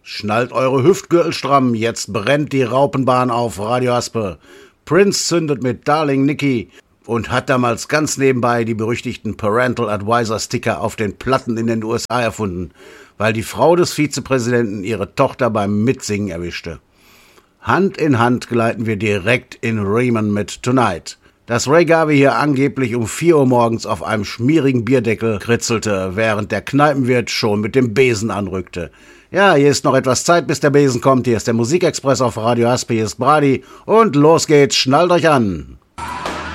Schnallt eure Hüftgürtel stramm, jetzt brennt die Raupenbahn auf Radio Aspe. Prince zündet mit Darling Nikki und hat damals ganz nebenbei die berüchtigten Parental Advisor Sticker auf den Platten in den USA erfunden, weil die Frau des Vizepräsidenten ihre Tochter beim Mitsingen erwischte. Hand in Hand gleiten wir direkt in Riemann mit Tonight. Dass Ray Garvey hier angeblich um 4 Uhr morgens auf einem schmierigen Bierdeckel kritzelte, während der Kneipenwirt schon mit dem Besen anrückte. Ja, hier ist noch etwas Zeit, bis der Besen kommt. Hier ist der Musikexpress auf Radio Aspe, hier ist Brady. Und los geht's, schnallt euch an!